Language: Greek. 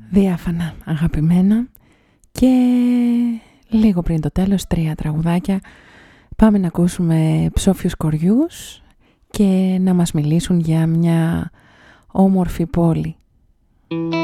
Διάφανα αγαπημένα. Και λίγο πριν το τέλος 3 τραγουδάκια. Πάμε να ακούσουμε ψόφιους κοριούς και να μας μιλήσουν για μια όμορφη πόλη.